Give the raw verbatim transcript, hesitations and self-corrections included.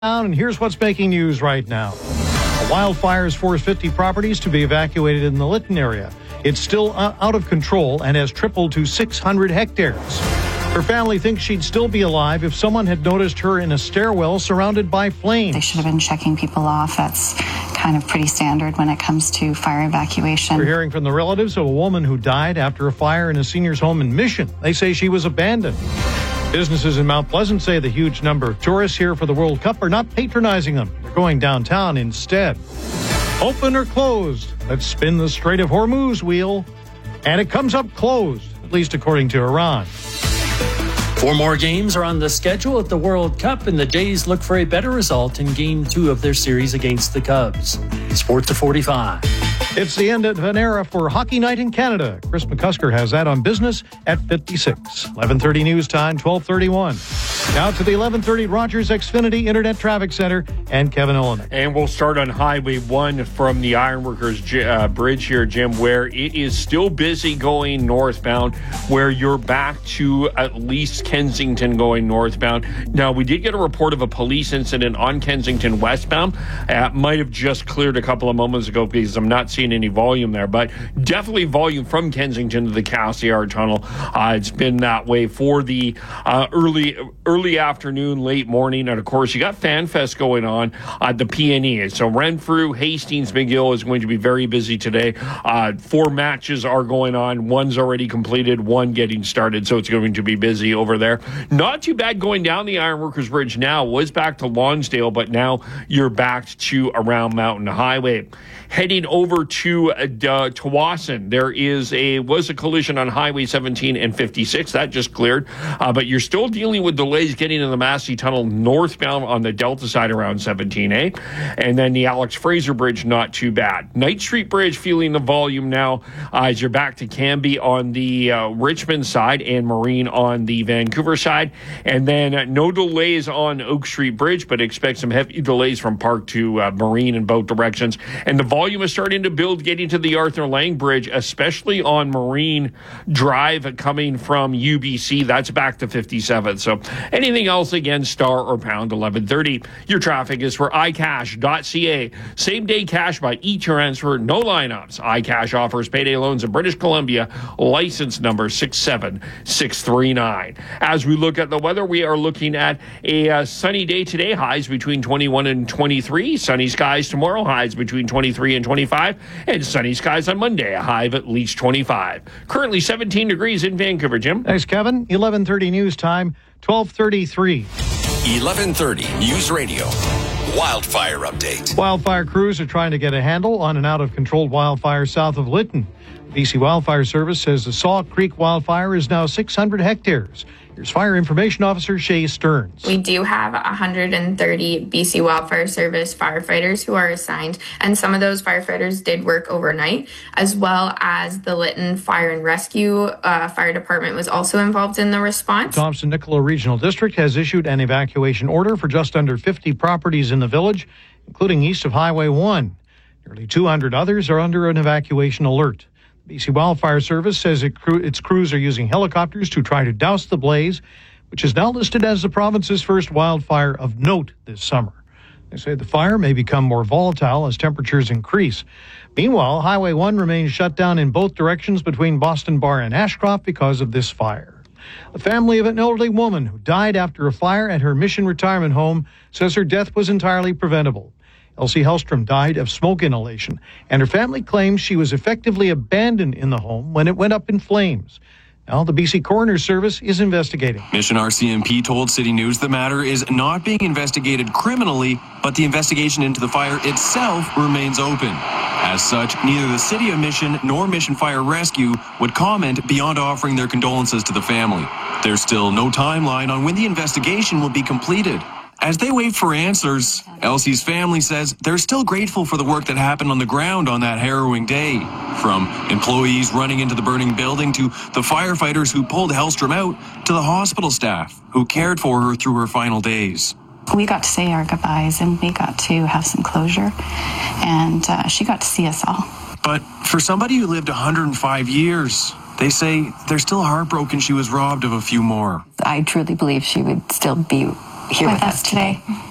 And here's what's making news right now. Wildfires forced fifty properties to be evacuated in the Lytton area. It's still out of control and has tripled to six hundred hectares. Her family thinks she'd still be alive if someone had noticed her in a stairwell surrounded by flames. They should have been checking people off. That's kind of pretty standard when it comes to fire evacuation. We're hearing from the relatives of a woman who died after a fire in a senior's home in Mission. They say she was abandoned. Businesses in Mount Pleasant say the huge number of tourists here for the World Cup are not patronizing them. They're going downtown instead. Open or closed? Let's spin the Strait of Hormuz wheel. And it comes up closed, at least according to Iran. Four more games are on the schedule at the World Cup, and the Jays look for a better result in Game two of their series against the Cubs. Sports at forty-five. It's the end of an era for Hockey Night in Canada. Chris McCusker has that on business at fifty-six. eleven thirty news time, twelve thirty-one. Now to the eleven thirty Rogers Xfinity Internet Traffic Center and Kevin Olenek. And we'll start on Highway one from the Ironworkers uh, Bridge here, Jim, where it is still busy going northbound, where you're back to at least Kensington going northbound. Now, we did get a report of a police incident on Kensington westbound. Uh, might have just cleared a couple of moments ago because I'm not seeing any volume there, but definitely volume from Kensington to the Cassiar Tunnel. Uh, it's been that way for the uh, early early afternoon, late morning, and of course you got FanFest going on at the P and E. So Renfrew, Hastings, McGill is going to be very busy today. Uh, four matches are going on. One's already completed, one getting started, so it's going to be busy over there. Not too bad going down the Ironworkers Bridge now. Was back to Lonsdale, but now you're back to around Mountain Highway. Heading over to uh, Tawasin, there is a was a collision on Highway seventeen and fifty-six. That just cleared, uh, but you're still dealing with delays getting in the Massey Tunnel northbound on the Delta side around seventeen A. And then the Alex Fraser Bridge, not too bad. Knight Street Bridge feeling the volume now uh, as you're back to Canby on the uh, Richmond side and Marine on the Vancouver side. And then uh, no delays on Oak Street Bridge, but expect some heavy delays from Park to uh, Marine in both directions. And the volume is starting to build getting to the Arthur Lang Bridge, especially on Marine Drive coming from U B C. That's back to fifty-seven. So anything else, again, star or pound eleven thirty. Your traffic is for i cash dot c a. Same day cash by e-transfer, no lineups. iCash offers payday loans in British Columbia. License number six seven six three nine. As we look at the weather, we are looking at a uh, sunny day today. Highs between twenty-one and twenty-three. Sunny skies tomorrow. Highs between twenty-three and twenty-five. And sunny skies on Monday. A high of at least twenty-five. Currently seventeen degrees in Vancouver, Jim. Thanks, Kevin. eleven thirty news time, twelve thirty-three. eleven thirty News Radio. Wildfire update. Wildfire crews are trying to get a handle on an out-of-controlled wildfire south of Lytton. The B C Wildfire Service says the Saw Creek wildfire is now six hundred hectares. Here's Fire Information Officer Shay Stearns. We do have one hundred thirty B C Wildfire Service firefighters who are assigned, and some of those firefighters did work overnight, as well as the Lytton Fire and Rescue uh, Fire Department was also involved in the response. Thompson-Nicola Regional District has issued an evacuation order for just under fifty properties in the village, including east of Highway one. Nearly two hundred others are under an evacuation alert. B C Wildfire Service says it cru- its crews are using helicopters to try to douse the blaze, which is now listed as the province's first wildfire of note this summer. They say the fire may become more volatile as temperatures increase. Meanwhile, Highway one remains shut down in both directions between Boston Bar and Ashcroft because of this fire. The family of an elderly woman who died after a fire at her Mission retirement home says her death was entirely preventable. Elsie Hellstrom died of smoke inhalation, and her family claims she was effectively abandoned in the home when it went up in flames. Now, the B C Coroner's Service is investigating. Mission R C M P told City News the matter is not being investigated criminally, but the investigation into the fire itself remains open. As such, neither the City of Mission nor Mission Fire Rescue would comment beyond offering their condolences to the family. There's still no timeline on when the investigation will be completed. As they wait for answers, Elsie's family says they're still grateful for the work that happened on the ground on that harrowing day. From employees running into the burning building to the firefighters who pulled Hellstrom out to the hospital staff who cared for her through her final days. We got to say our goodbyes and we got to have some closure, and uh, she got to see us all. But for somebody who lived one hundred five years, they say they're still heartbroken she was robbed of a few more. I truly believe she would still be here with, with us today. today.